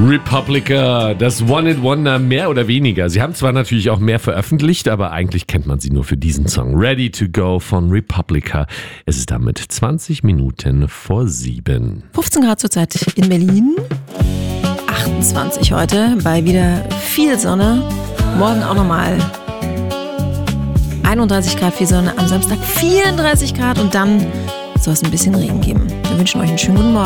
Republica, das One-Hit-Wonder, mehr oder weniger. Sie haben zwar natürlich auch mehr veröffentlicht, aber eigentlich kennt man sie nur für diesen Song. Ready to Go von Republica. Es ist damit 20 Minuten vor 7. 15 Grad zurzeit in Berlin. 28 heute bei wieder viel Sonne. Morgen auch nochmal 31 Grad viel Sonne. Am Samstag 34 Grad und dann soll es ein bisschen Regen geben. Wir wünschen euch einen schönen guten Morgen.